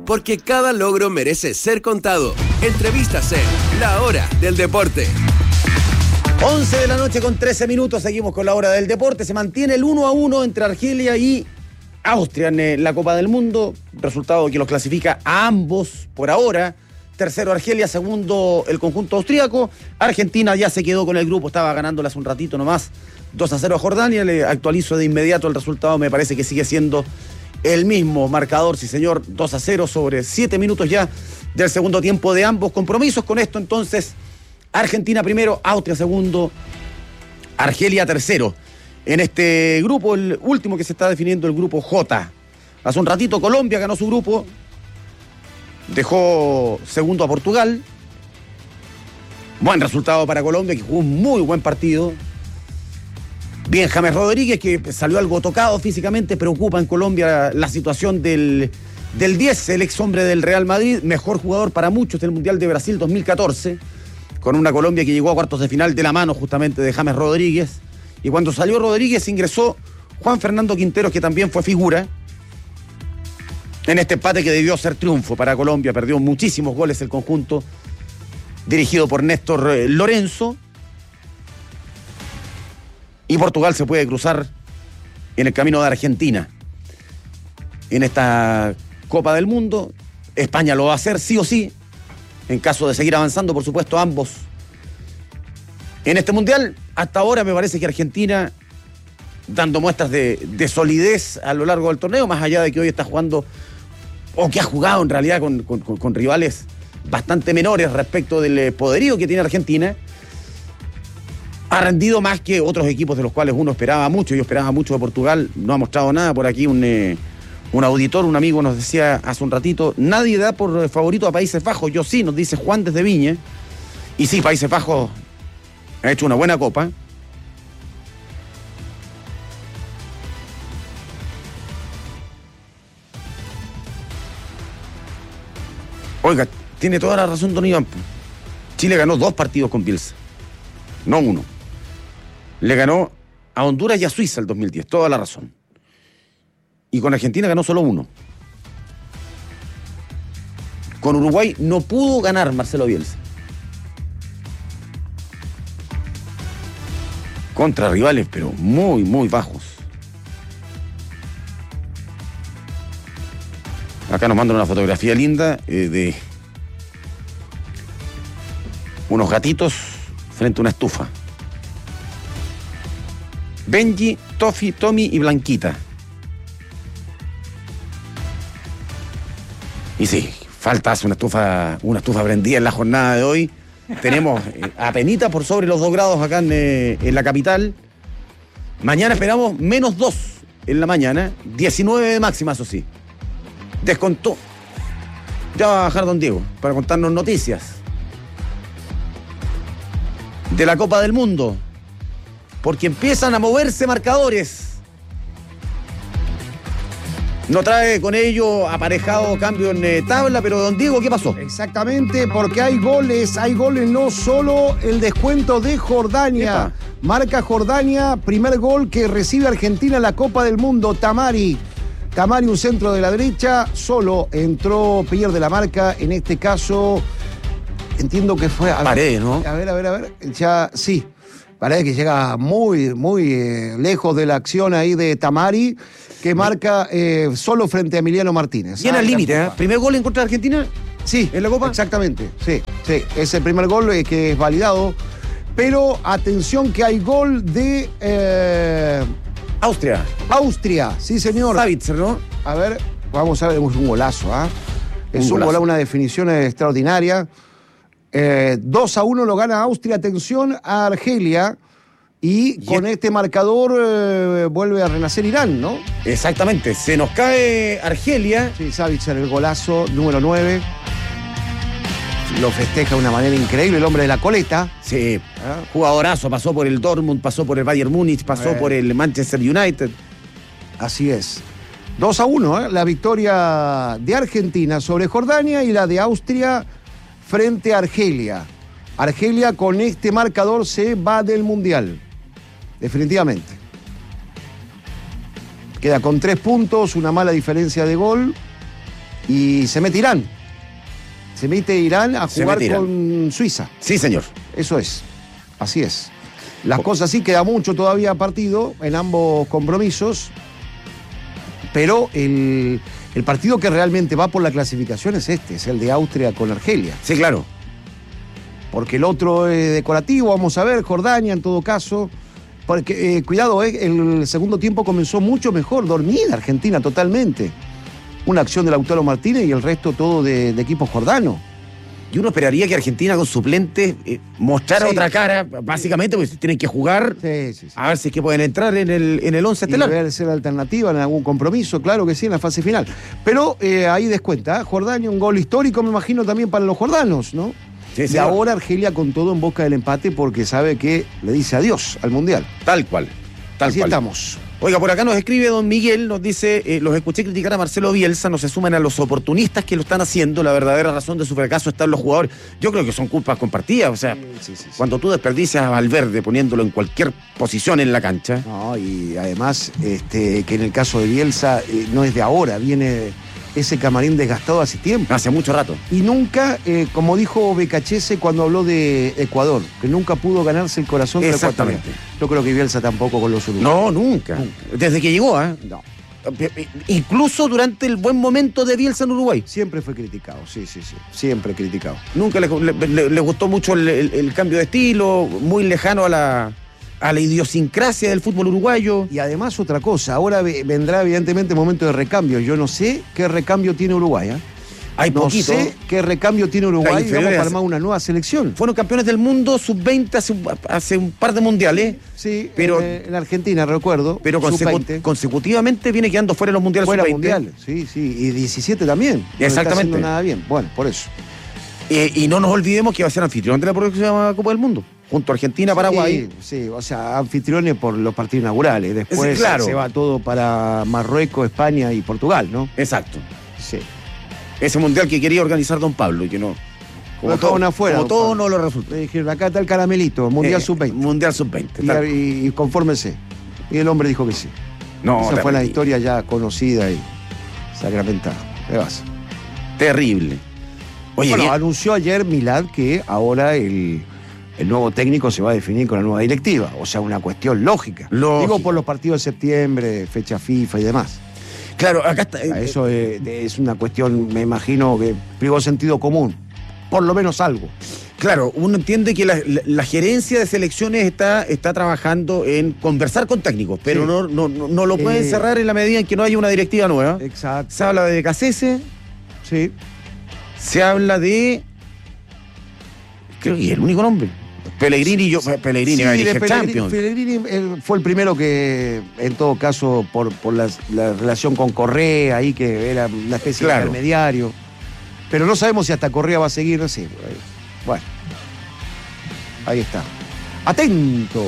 porque cada logro merece ser contado. Entrevistas en La Hora del Deporte. 11 de la noche con 13 minutos, seguimos con La Hora del Deporte. Se mantiene el 1-1 entre Argelia y Austria en la Copa del Mundo, resultado que los clasifica a ambos por ahora. Tercero Argelia, segundo el conjunto austríaco. Argentina ya se quedó con el grupo, estaba ganándole hace un ratito nomás 2-0 a Jordania. Le actualizo de inmediato el resultado, me parece que sigue siendo el mismo marcador, sí señor, 2-0 sobre 7 minutos ya del segundo tiempo de ambos compromisos. Con esto entonces, Argentina primero, Austria segundo, Argelia tercero. En este grupo, el último que se está definiendo, el grupo J. Hace un ratito Colombia ganó su grupo, dejó segundo a Portugal. Buen resultado para Colombia, que jugó un muy buen partido. Bien, James Rodríguez, que salió algo tocado físicamente, preocupa en Colombia la situación del 10, el ex hombre del Real Madrid, mejor jugador para muchos del Mundial de Brasil 2014, con una Colombia que llegó a cuartos de final de la mano justamente de James Rodríguez. Y cuando salió Rodríguez ingresó Juan Fernando Quinteros, que también fue figura en este empate que debió ser triunfo para Colombia. Perdió muchísimos goles el conjunto dirigido por Néstor Lorenzo. Y Portugal se puede cruzar en el camino de Argentina en esta Copa del Mundo. España lo va a hacer sí o sí, en caso de seguir avanzando, por supuesto, ambos. En este Mundial, hasta ahora me parece que Argentina, dando muestras de solidez a lo largo del torneo, más allá de que hoy está jugando, o que ha jugado en realidad con rivales bastante menores respecto del poderío que tiene Argentina, ha rendido más que otros equipos de los cuales uno esperaba mucho. Yo esperaba mucho de Portugal, no ha mostrado nada. Por aquí un auditor, un amigo nos decía hace un ratito, nadie da por favorito a Países Bajos. Yo sí, nos dice Juan desde Viña. Y sí, Países Bajos ha hecho una buena copa. Oiga, tiene toda la razón don Iván. Chile ganó 2 partidos con Bielsa, no 1. Le ganó a Honduras y a Suiza el 2010, toda la razón. Y con Argentina ganó solo 1. Con Uruguay no pudo ganar Marcelo Bielsa. Contra rivales, pero muy, muy bajos. Acá nos mandan una fotografía linda de unos gatitos frente a una estufa. Benji, Tofi, Tommy y Blanquita. Y sí, falta hace una estufa prendida en la jornada de hoy. Tenemos apenita por sobre los 2 grados acá en la capital. Mañana esperamos -2 en la mañana, 19 de máxima, eso sí. Descontó. Ya va a bajar don Diego para contarnos noticias de la Copa del Mundo, porque empiezan a moverse marcadores. No trae con ello aparejado cambio en tabla, pero don Diego, ¿qué pasó? Exactamente, porque hay goles, no solo el descuento de Jordania. Epa. Marca Jordania, primer gol que recibe Argentina en la Copa del Mundo. Tamari, un centro de la derecha, solo entró, pierde la marca, en este caso, entiendo que fue... Paredes, ¿no? A ver, ya, sí. Parece que llega muy, muy lejos de la acción ahí de Tamari, que marca solo frente a Emiliano Martínez. Bien al límite, ¿eh? ¿Primer gol en contra de Argentina? Sí, ¿en la Copa? Exactamente, sí. Es el primer gol que es validado. Pero atención que hay gol de... Austria, sí señor. Savitzer, ¿no? A ver, vamos a ver, es un golazo, ¿ah? Es un golazo, una definición extraordinaria. 2-1 lo gana Austria, atención a Argelia. Y con este marcador vuelve a renacer Irán, ¿no? Exactamente, se nos cae Argelia. Sí, Savitzer, el golazo, número 9. Lo festeja de una manera increíble el hombre de la coleta. Sí, jugadorazo, pasó por el Dortmund, pasó por el Bayern Múnich, pasó por el Manchester United. Así es. 2-1, la victoria de Argentina sobre Jordania y la de Austria frente a Argelia. Argelia con este marcador se va del Mundial. Definitivamente. Queda con 3 puntos, una mala diferencia de gol. Y se mete Irán. Se mete Irán a jugar con Suiza. Sí, señor. Eso es. Así es. Las cosas sí, queda mucho todavía partido en ambos compromisos. Pero el partido que realmente va por la clasificación es el de Austria con Argelia. Sí, claro. Porque el otro es decorativo, vamos a ver, Jordania en todo caso. Porque, cuidado, el segundo tiempo comenzó mucho mejor, dormida Argentina totalmente. Una acción de Lautaro Martínez y el resto todo de equipo jordano. Y uno esperaría que Argentina con suplentes mostrara otra cara, básicamente, porque tienen que jugar a ver si es que pueden entrar en el 11 estelar. Y ver ser alternativa en algún compromiso, claro que sí, en la fase final. Pero ahí descuenta, Jordania, un gol histórico, me imagino, también para los jordanos, ¿no? Sí, y ahora Argelia con todo en busca del empate porque sabe que le dice adiós al Mundial. Tal cual. Así estamos. Oiga, por acá nos escribe don Miguel, nos dice, los escuché criticar a Marcelo Bielsa, no se suman a los oportunistas que lo están haciendo, la verdadera razón de su fracaso está en los jugadores. Yo creo que son culpas compartidas, o sea, sí. Cuando tú desperdicias a Valverde poniéndolo en cualquier posición en la cancha. No, y además, que en el caso de Bielsa no es de ahora, viene ese camarín desgastado hace tiempo. Hace mucho rato. Y nunca, como dijo Becachese cuando habló de Ecuador, que nunca pudo ganarse el corazón de Ecuador. Yo creo que Bielsa tampoco con los uruguayos. No, nunca. Desde que llegó, ¿eh? No. Incluso durante el buen momento de Bielsa en Uruguay. Siempre fue criticado, sí. Siempre criticado. Nunca le gustó mucho el cambio de estilo, muy lejano a la idiosincrasia del fútbol uruguayo. Y además otra cosa, ahora vendrá evidentemente momento de recambio. Yo no sé qué recambio tiene Uruguay, ¿eh? No sé qué recambio tiene Uruguay. Vamos a armar una nueva selección. Fueron campeones del mundo sub-20 hace un par de mundiales. Sí, pero en Argentina, recuerdo. Pero consecutivamente viene quedando fuera de los mundiales fuera sub-20. Mundiales, sí. Y 17 también. Exactamente. No está haciendo nada bien. Bueno, por eso. Y no nos olvidemos que va a ser anfitrión de la próxima Copa del Mundo. Junto a Argentina, Paraguay. Sí, o sea, anfitriones por los partidos inaugurales. Después se va todo para Marruecos, España y Portugal, ¿no? Exacto. Sí. Ese mundial que quería organizar don Pablo y que no. Como todo no lo resultó. Le dijeron, acá está el caramelito, Mundial Sub-20. Mundial Sub-20. Y confórmese. Y el hombre dijo que sí. Esa fue la historia ya conocida y sacramentada. ¿Qué vas? Terrible. Oye, anunció ayer Milad que ahora el nuevo técnico se va a definir con la nueva directiva. O sea, una cuestión lógica. Digo por los partidos de septiembre, fecha FIFA y demás. Claro, acá está. Eso es una cuestión, me imagino, que privó sentido común. Por lo menos algo. Claro, uno entiende que la gerencia de selecciones está trabajando en conversar con técnicos, pero no lo pueden cerrar en la medida en que no haya una directiva nueva. Exacto. Se habla de Cassese. Sí. Se habla de... Creo que es el único nombre. Pellegrini va a dirigir Champions. Pellegrini fue el primero que, en todo caso, por la relación con Correa, ahí que era una especie de intermediario. Pero no sabemos si hasta Correa va a seguir, no sé. Bueno, ahí está. ¡Atento!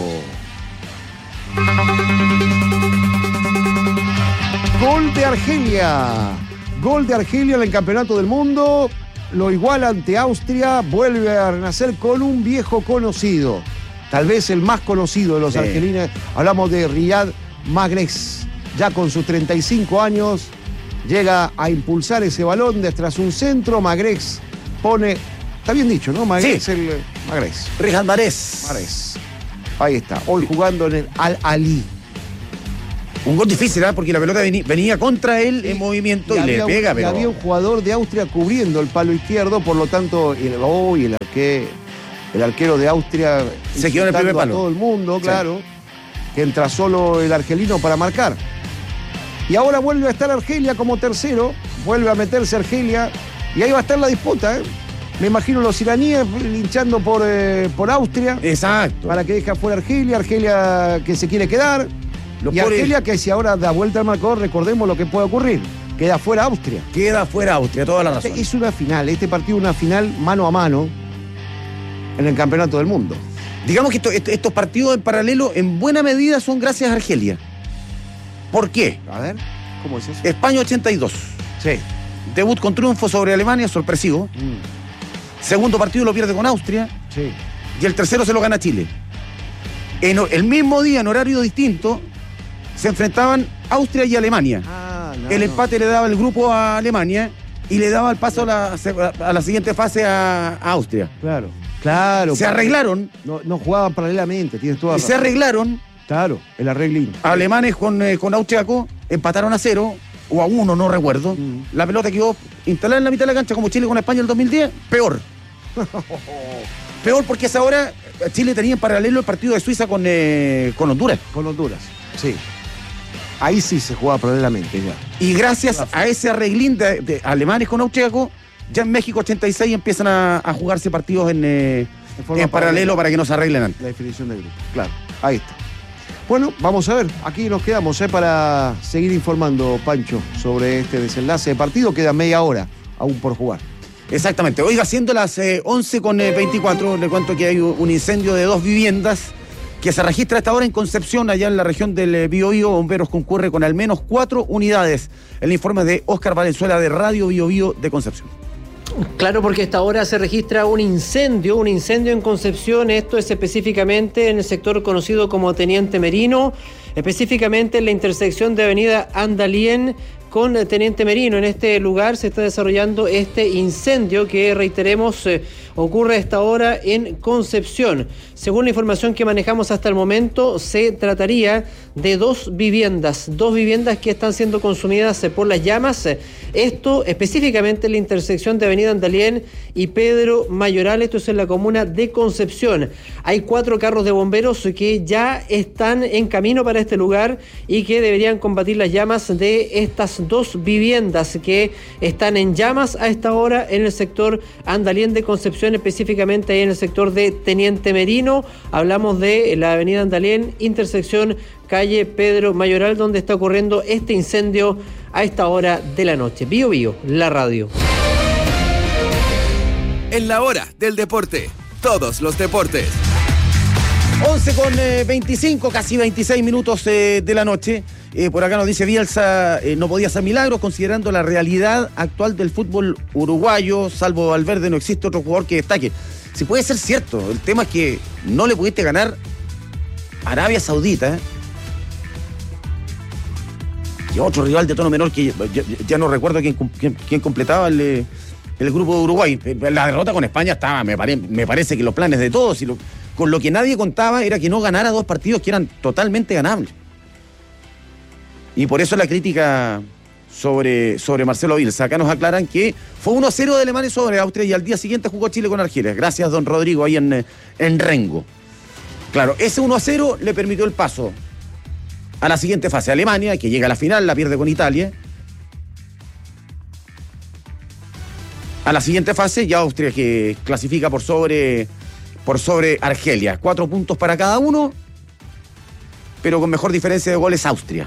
Gol de Argelia. Gol de Argelia en el Campeonato del Mundo. Lo iguala ante Austria, vuelve a renacer con un viejo conocido, tal vez el más conocido de los argelinos. Hablamos de Riyad Mahrez, ya con sus 35 años, llega a impulsar ese balón tras un centro. Mahrez pone, está bien dicho, ¿no? Mahrez, sí. Mahrez. Riyad Mahrez. Ahí está, hoy jugando en el Al-Ali. Un gol difícil, ¿eh? Porque la pelota venía contra él en movimiento y le pega. Pero había un jugador de Austria cubriendo el palo izquierdo, por lo tanto, el arquero de Austria se quedó en el primer palo. A todo el mundo, claro, que entra solo el argelino para marcar. Y ahora vuelve a estar Argelia como tercero, vuelve a meterse Argelia, y ahí va a estar la disputa, ¿eh? Me imagino los iraníes linchando por Austria. Exacto. Para que deje afuera Argelia que se quiere quedar. Y Argelia, que si ahora da vuelta al marcador, recordemos lo que puede ocurrir. Queda fuera Austria. Toda la razón. Es una final, este partido es una final mano a mano en el Campeonato del Mundo. Digamos que estos partidos en paralelo en buena medida son gracias a Argelia. ¿Por qué? A ver, ¿cómo es eso? España 82. Sí. Debut con triunfo sobre Alemania, sorpresivo. Segundo partido lo pierde con Austria. Sí. Y el tercero se lo gana Chile. En el mismo día, en horario distinto, se enfrentaban Austria y Alemania. El empate le daba el grupo a Alemania y le daba el paso a la siguiente fase a Austria. Claro. Se arreglaron. No jugaban paralelamente, tienes toda Y razón. se arreglaron. Claro, el arreglín. Alemanes con austriaco empataron a 0 o a 1, no recuerdo. La pelota quedó instalada en la mitad de la cancha como Chile con España en el 2010. Peor porque esa hora Chile tenía en paralelo el partido de Suiza con Honduras. Con Honduras, sí. Ahí sí se jugaba paralelamente ya. Y gracias a ese arreglín de alemanes con austriaco, ya en México 86 empiezan a jugarse partidos en paralelo para que no se arreglen antes. La definición del grupo, claro. Ahí está. Bueno, vamos a ver. Aquí nos quedamos para seguir informando, Pancho, sobre este desenlace de partido. Queda media hora aún por jugar. Exactamente. Oiga, siendo las 11:24, le cuento que hay un incendio de 2 viviendas que se registra a esta hora en Concepción, allá en la región del Biobío. Bomberos concurre con al menos 4 unidades. El informe de Óscar Valenzuela de Radio Biobío de Concepción. Claro, porque a esta hora se registra un incendio en Concepción. Esto es específicamente en el sector conocido como Teniente Merino, específicamente en la intersección de Avenida Andalien con Teniente Merino. En este lugar se está desarrollando este incendio que, reiteremos, ocurre a esta hora en Concepción. Según la información que manejamos hasta el momento, se trataría de 2 viviendas que están siendo consumidas por las llamas. Esto específicamente en la intersección de Avenida Andalien y Pedro Mayoral, esto es en la comuna de Concepción. Hay 4 carros de bomberos que ya están en camino para este lugar y que deberían combatir las llamas de estas 2 viviendas que están en llamas a esta hora en el sector Andalien de Concepción, específicamente ahí en el sector de Teniente Merino. Hablamos de la avenida Andalien, intersección calle Pedro Mayoral, donde está ocurriendo este incendio a esta hora de la noche. Bio Bio, la radio. En la hora del deporte, todos los deportes. 11:25, casi 26 minutos de la noche. Por acá nos dice Bielsa, no podía hacer milagros considerando la realidad actual del fútbol uruguayo. Salvo Valverde, no existe otro jugador que destaque. Si puede ser cierto, el tema es que no le pudiste ganar a Arabia Saudita. Y otro rival de tono menor que ya no recuerdo quién completaba el grupo de Uruguay. La derrota con España estaba, me parece que los planes de todos, con lo que nadie contaba era que no ganara 2 partidos que eran totalmente ganables. Y por eso la crítica sobre Marcelo Bielsa. Acá nos aclaran que fue 1-0 de Alemania sobre Austria y al día siguiente jugó Chile con Argelia. Gracias, don Rodrigo, ahí en Rengo. Claro, ese 1-0 le permitió el paso a la siguiente fase. Alemania, que llega a la final, la pierde con Italia. A la siguiente fase, ya Austria, que clasifica por sobre Argelia. 4 puntos para cada uno, pero con mejor diferencia de goles Austria.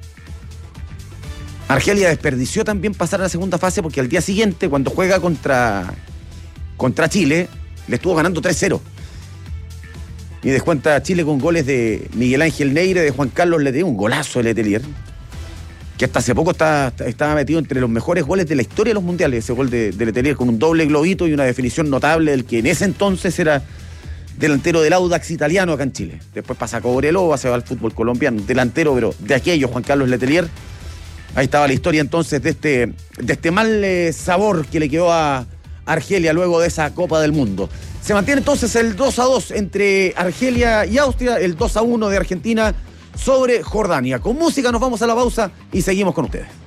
Argelia desperdició también pasar a la segunda fase porque al día siguiente, cuando juega contra Chile, le estuvo ganando 3-0. Y descuenta a Chile con goles de Miguel Ángel Neire, de Juan Carlos Letelier, un golazo de Letelier, que hasta hace poco estaba metido entre los mejores goles de la historia de los mundiales, ese gol de Letelier, con un doble globito y una definición notable del que en ese entonces era delantero del Audax italiano acá en Chile. Después pasa a Cobreloa, se va al fútbol colombiano, delantero, pero de aquello, Juan Carlos Letelier. Ahí estaba la historia entonces de este mal sabor que le quedó a Argelia luego de esa Copa del Mundo. Se mantiene entonces el 2-2 entre Argelia y Austria, el 2-1 de Argentina sobre Jordania. Con música nos vamos a la pausa y seguimos con ustedes.